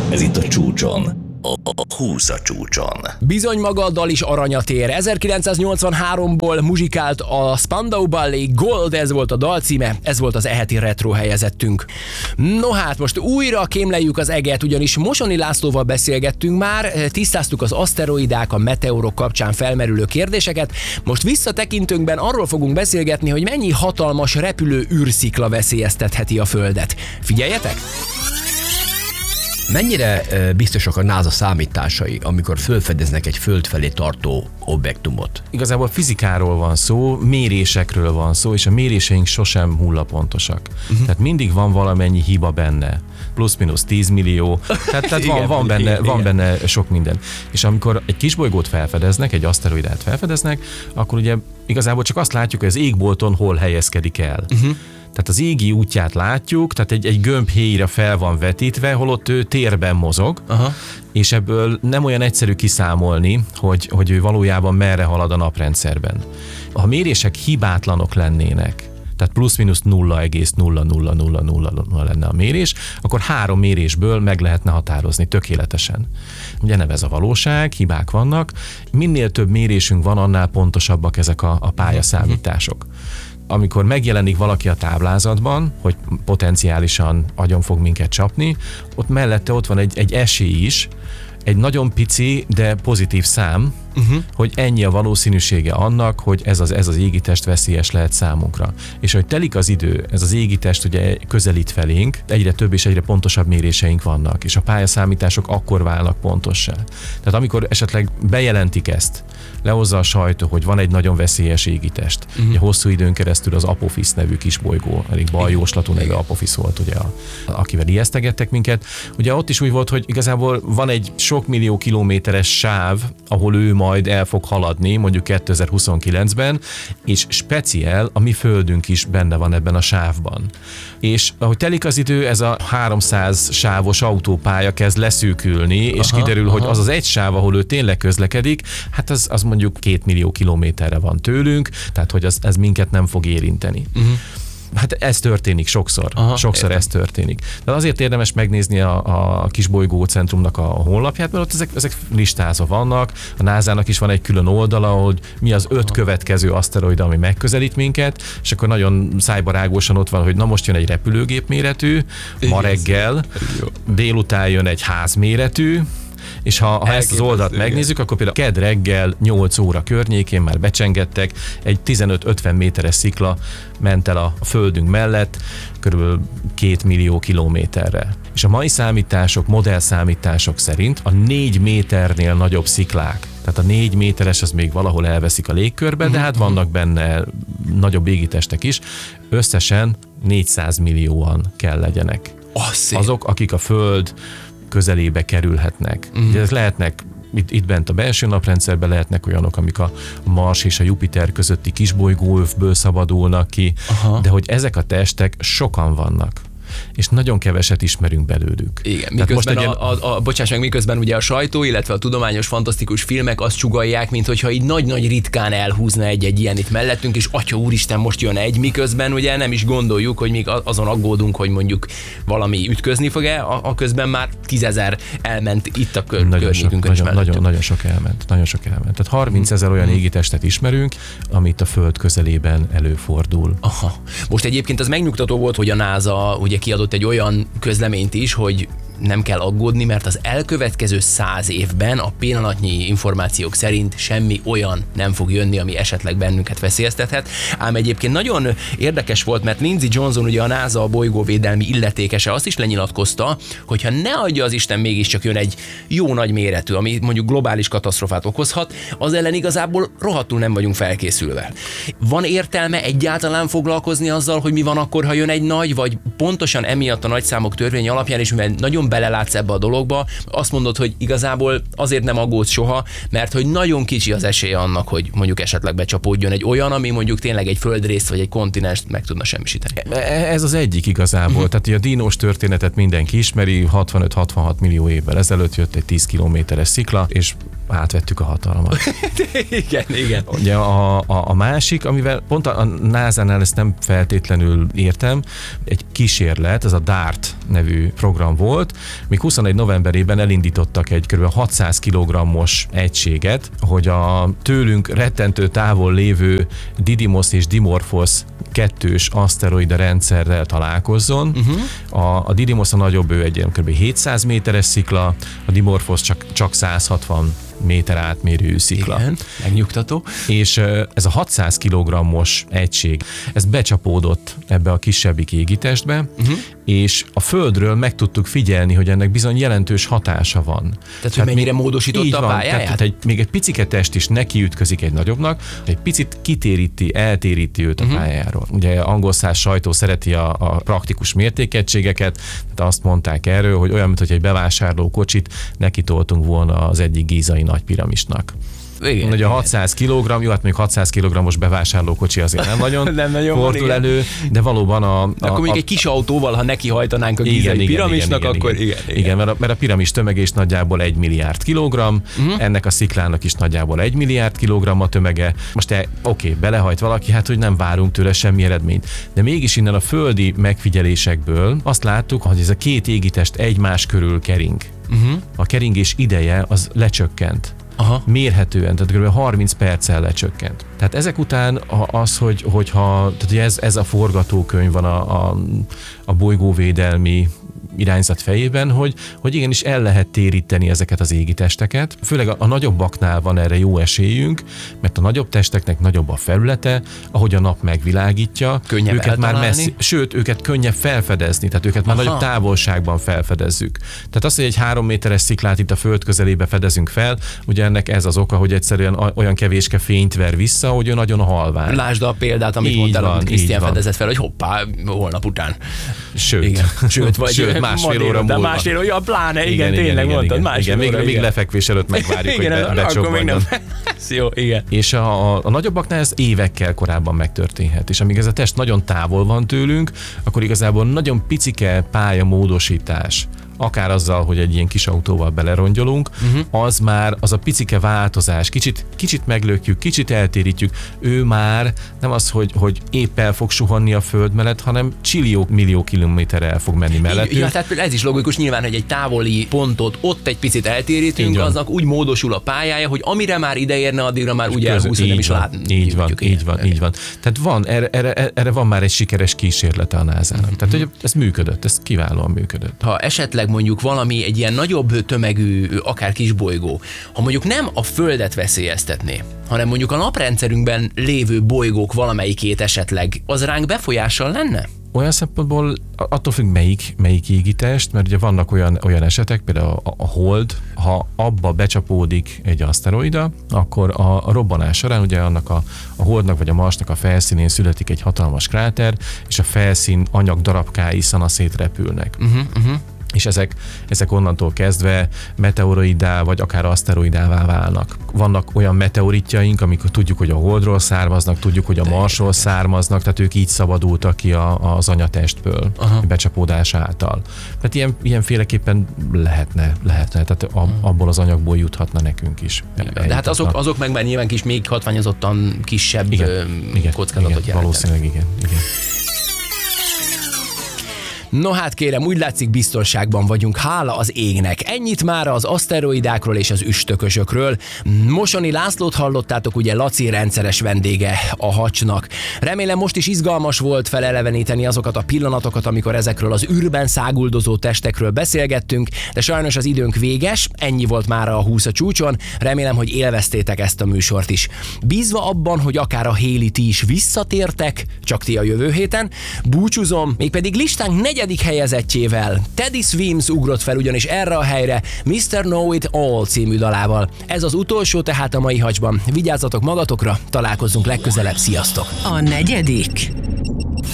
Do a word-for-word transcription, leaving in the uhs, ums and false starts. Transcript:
Ez itt a Csúcson. A húsz a csúcson. Bizony maga a dal is aranyat ér. ezerkilencszáznyolcvanháromból muzsikált a Spandau Ballet, Gold, ez volt a dal címe, ez volt az eheti retro helyezettünk. No hát, most újra kémleljük az eget, ugyanis Mosoni Lászlóval beszélgettünk már, tisztáztuk az aszteroidák, a meteorok kapcsán felmerülő kérdéseket, most visszatekintőnkben arról fogunk beszélgetni, hogy mennyi hatalmas repülő űrszikla veszélyeztetheti a Földet. Figyeljetek! Mennyire biztosak a NASA számításai, amikor felfedeznek egy föld felé tartó objektumot? Igazából fizikáról van szó, mérésekről van szó, és a méréseink sosem hullapontosak. Uh-huh. Tehát mindig van valamennyi hiba benne. Plusz-minusz tíz millió. Tehát, tehát van, van, benne, van benne sok minden. És amikor egy kisbolygót felfedeznek, egy aszteroidát felfedeznek, akkor ugye igazából csak azt látjuk, hogy az égbolton hol helyezkedik el. Uh-huh. Tehát az égi útját látjuk, tehát egy, egy gömb héjra fel van vetítve, holott ő térben mozog, aha, és ebből nem olyan egyszerű kiszámolni, hogy, hogy ő valójában merre halad a naprendszerben. Ha a mérések hibátlanok lennének, tehát plusz-minusz nulla egész nulla nulla nulla nulla lenne a mérés, akkor három mérésből meg lehetne határozni tökéletesen. Ugye nem ez a valóság, hibák vannak. Minél több mérésünk van, annál pontosabbak ezek a, a pályaszámítások. Amikor megjelenik valaki a táblázatban, hogy potenciálisan agyon fog minket csapni, ott mellette ott van egy, egy esély is, egy nagyon pici, de pozitív szám, uh-huh, hogy ennyi a valószínűsége annak, hogy ez az, ez az égitest veszélyes lehet számunkra. És hogy telik az idő, ez az égitest ugye közelít felénk, egyre több és egyre pontosabb méréseink vannak, és a pályaszámítások akkor válnak pontossá. Tehát amikor esetleg bejelentik ezt, lehozza a sajtó, hogy van egy nagyon veszélyes égitest. Uh-huh. Ugye hosszú időn keresztül az Apophis nevű kisbolygó, elég baljóslatú nevű Apophis volt, ugye, a, akivel ijesztegettek minket. Ugye ott is úgy volt, hogy igazából van egy sok millió kilométeres sáv, ahol ő majd el fog haladni, mondjuk kétezer-huszonkilencben, és speciál a mi földünk is benne van ebben a sávban. És ahogy telik az idő, ez a háromszáz sávos autópálya kezd leszűkülni, és aha, kiderül, aha, hogy az az egy sáv, ahol ő tényleg közlekedik, hát az, az mondjuk két millió kilométerre van tőlünk, tehát hogy az, ez minket nem fog érinteni. Uh-huh. Hát ez történik sokszor, aha, sokszor értem. Ez történik. De azért érdemes megnézni a, a kisbolygó centrumnak a honlapját, mert ott ezek, ezek listázva vannak, a nászának is van egy külön oldala, hogy mi az öt aha, következő aszteroida, ami megközelít minket, és akkor nagyon szájbarágósan ott van, hogy na most jön egy repülőgép méretű, ma reggel, délután jön egy házméretű, és ha, ha ezt az oldalt megnézzük, akkor például kedd reggel nyolc óra környékén már becsengettek, egy tizenöt-ötven méteres szikla ment el a földünk mellett, körülbelül két millió kilométerre. És a mai számítások, modellszámítások szerint a négy méternél nagyobb sziklák, tehát a négy méteres az még valahol elveszik a légkörbe, de hát vannak benne nagyobb égitestek is, összesen négyszáz millióan kell legyenek. Oh, azok, akik a Föld közelébe kerülhetnek. Mm. Ugye ez lehetnek itt, itt bent a belső naprendszerben, lehetnek olyanok, amik a Mars és a Jupiter közötti kisbolygóövből szabadulnak ki, aha, de hogy ezek a testek sokan vannak, és nagyon keveset ismerünk belőlük. Igen, miközben most a, a, a, bocsáss meg, miközben ugye a sajtó, illetve a tudományos, fantasztikus filmek azt csugallják, mint hogyha így nagy-nagy ritkán elhúzna egy-egy ilyen itt mellettünk, és atya úristen, most jön egy, miközben ugye nem is gondoljuk, hogy még azon aggódunk, hogy mondjuk valami ütközni fog-e, a, a közben már tízezer elment itt a kör, környékünkön is mellettünk. Nagyon, nagyon sok elment, nagyon sok elment. Tehát harmincezer olyan égitestet ismerünk, amit a Föld közelében előfordul. Aha. Most egyébként az megnyugtató volt, hogy a NASA ugye kiadott egy olyan közleményt is, hogy nem kell aggódni, mert az elkövetkező száz évben a pillanatnyi információk szerint semmi olyan nem fog jönni, ami esetleg bennünket veszélyeztethet. Ám egyébként nagyon érdekes volt, mert Lindsey Johnson, ugye a NASA bolygóvédelmi illetékese, azt is lenyilatkozta, hogyha ne adja az Isten, mégiscsak jön egy jó nagy méretű, ami mondjuk globális katasztrofát okozhat, az ellen igazából rohadtul nem vagyunk felkészülve. Van értelme egyáltalán foglalkozni azzal, hogy mi van akkor, ha jön egy nagy, vagy pontosan emiatt a nagyszámok törvény alapján, és mivel nagyon belelátsz ebbe a dologba, azt mondod, hogy igazából azért nem aggódsz soha, mert hogy nagyon kicsi az esélye annak, hogy mondjuk esetleg becsapódjon egy olyan, ami mondjuk tényleg egy földrészt vagy egy kontinenst meg tudna semmisíteni. Ez az egyik igazából. Uh-huh. Tehát a dinós történetet mindenki ismeri, hatvanöt-hatvanhat millió évvel ezelőtt jött egy tíz kilométeres szikla, és átvettük a hatalmat. igen, igen. Ugye a, a, a másik, amivel pont a, a názánál ezt nem feltétlenül értem, egy kísérlet, ez a DART nevű program volt, még huszonegy novemberében elindítottak egy kb. hatszáz kilogrammos egységet, hogy a tőlünk rettentő távol lévő Didymos és Dimorphos kettős aszteroida rendszerrel találkozzon. Uh-huh. A, a Didymos a nagyobb, ő egy kb. hétszáz méteres szikla, a Dimorphos csak, csak száz hatvan méter átmérő szikla. Igen, megnyugtató. És ez a hatszáz kilogrammos egység, ez becsapódott ebbe a kisebbik égitestbe, uh-huh. és a Földről meg tudtuk figyelni, hogy ennek bizony jelentős hatása van. Tehát, tehát hogy mennyire módosította a pályáját? Tehát, egy, még egy picike test is nekiütközik egy nagyobbnak, egy picit kitéríti, eltéríti őt a uh-huh. pályáról. Ugye angol száz sajtó szereti a, a praktikus mértékegységeket, tehát azt mondták erről, hogy olyan, mint hogy egy bevásárló kocsit nekitoltunk volna az egyik gízai nagy piramisnak. Igen, ugye a hatszáz kilogramm, jó, hát még hatszáz kilogrammos bevásárlókocsi azért nem nagyon, nem nagyon fordul van, elő, de valóban a... a akkor mondjuk a, egy kis autóval, ha nekihajtanánk a gízai igen, piramisnak, igen, akkor igen, igen. Igen, igen mert, a, mert a piramis tömege is nagyjából egy milliárd kilogramm, uh-huh. ennek a sziklának is nagyjából egy milliárd kilogramm a tömege. Most te, oké, okay, belehajt valaki, hát hogy nem várunk tőle semmi eredményt. De mégis innen a földi megfigyelésekből azt láttuk, hogy ez a két égitest egymás körül kering. Uh-huh. A keringés ideje az lecsökkent. Aha. Mérhetően, tehát kb. harminc perccel lecsökkent. Tehát ezek után az, hogy, hogyha, tehát ez, ez a forgatókönyv van a, a, a bolygóvédelmi irányzat fejében, hogy, hogy igenis el lehet téríteni ezeket az égitesteket. Főleg a, a nagyobbaknál van erre jó esélyünk, mert a nagyobb testeknek nagyobb a felülete, ahogy a nap megvilágítja. Könnyebb őket eltalálni. már messzi, sőt, őket könnyebb felfedezni, tehát őket már Aha. nagyobb távolságban felfedezzük. Tehát az, hogy egy három méteres sziklát itt a Föld közelébe fedezünk fel, ugye ennek ez az oka, hogy egyszerűen olyan kevéske fényt ver vissza, hogy ő nagyon halvány. Lásd a példát, amit mondtál, amit Krisztián fedezett fel, hogy hoppá, holnap után. Sőt, igen. Sőt, vagy Sőt, másfél óra múlva. Másfél óra, ja, pláne, igen, igen tényleg igen, mondtad, igen, másfél igen, óra, még, igen. még lefekvés előtt megvárjuk, igen, hogy be, becsobbanjon. Jó, igen. És a, a, a nagyobbaknál ez évekkel korábban megtörténhet, és amíg ez a test nagyon távol van tőlünk, akkor igazából nagyon picike pályamódosítás, akár azzal, hogy egy ilyen kis autóval belerongyolunk, uh-huh. az már, az a picike változás, kicsit, kicsit meglökjük, kicsit eltérítjük, ő már nem az, hogy, hogy épp el fog suhanni a Föld mellett, hanem csillió millió kilométerre el fog menni mellett. Ja, tehát ez is logikus nyilván, hogy egy távoli pontot ott egy picit eltérítünk, aznak úgy módosul a pályája, hogy amire már ideérne, addigra már úgy elhúz, hogy nem is lát. Így van, így van, így van. Tehát van, erre, erre, erre van már egy sikeres kísérlete a nászának. Uh-huh. Tehát, hogy ez működött, ez kiválóan működött. Ha esetleg mondjuk valami egy ilyen nagyobb tömegű, akár kisbolygó, ha mondjuk nem a Földet veszélyeztetné, hanem mondjuk a naprendszerünkben lévő bolygók valamelyikét esetleg, az ránk befolyással lenne? Olyan szempontból attól függ melyik, melyik égitest, mert ugye vannak olyan, olyan esetek, például a, a Hold, ha abba becsapódik egy aszteroida, akkor a, a robbanás során ugye annak a, a Holdnak vagy a Marsnak a felszínén születik egy hatalmas kráter, és a felszín anyag darabkái szanaszét repülnek. Uh-huh, uh-huh. És ezek, ezek onnantól kezdve meteoroidá vagy akár aszteroidává válnak. Vannak olyan meteoritjaink, amikor tudjuk, hogy a Holdról származnak, tudjuk, hogy a Marsról származnak, tehát ők így szabadultak ki a, az anyatestből Aha. becsapódás által. Tehát ilyen, ilyenféleképpen lehetne, lehetne, tehát a, abból az anyagból juthatna nekünk is. De hát azok, azok meg már nyilván kis, még hatványozottan kisebb igen, kockázatot igen, jelentenek. Valószínűleg igen, igen. No hát kérem, úgy látszik biztonságban vagyunk, hála az égnek. Ennyit már az aszteroidákról és az üstökösökről. Mosoni Lászlót hallottátok, ugye Laci rendszeres vendége a Hacsnak. Remélem most is izgalmas volt feleleveníteni azokat a pillanatokat, amikor ezekről az űrben száguldozó testekről beszélgettünk, de sajnos az időnk véges, ennyi volt már a húsz a csúcson, remélem, hogy élveztétek ezt a műsort is. Bízva abban, hogy akár a Héli ti is visszatértek, csak ti a jövő héten, búcsúzom, mégpedig listánk negyedik helyezettjével. Teddy Swims ugrott fel ugyanis erre a helyre miszter Know It All című dalával. Ez az utolsó tehát a mai Hacsban. Vigyázzatok magatokra, találkozzunk legközelebb, sziasztok! A negyedik.